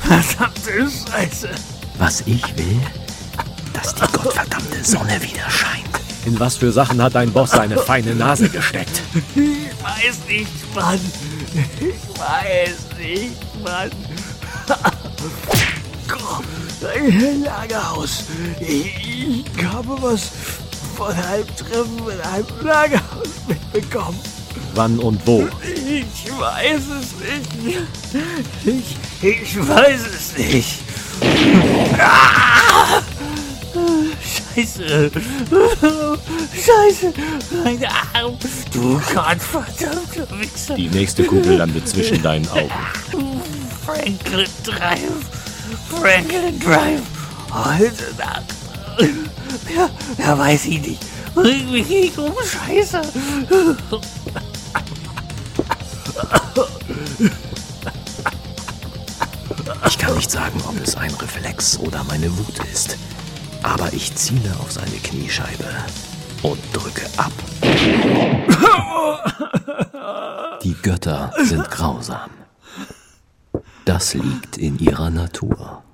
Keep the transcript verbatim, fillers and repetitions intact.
Verdammte Scheiße. Was ich will, dass die gottverdammte Sonne wieder scheint. In was für Sachen hat dein Boss seine feine Nase gesteckt? Ich weiß nicht, Mann. Ich weiß nicht, Mann. Ein Lagerhaus. Ich, ich habe was von einem Treffen in einem Lagerhaus mitbekommen. Wann und wo? Ich weiß es nicht. Ich, ich weiß es nicht. Ah! Scheiße. Scheiße. Mein Arm. Du gottverdammter Wichser. Die nächste Kugel landet zwischen deinen Augen. Franklin Drive. Franklin Drive. Heute Nacht. Ja, ja, weiß ich nicht. Bring mich nicht um, Scheiße. Ich kann nicht sagen, ob es ein Reflex oder meine Wut ist. Aber ich ziele auf seine Kniescheibe und drücke ab. Die Götter sind grausam. Das liegt in ihrer Natur.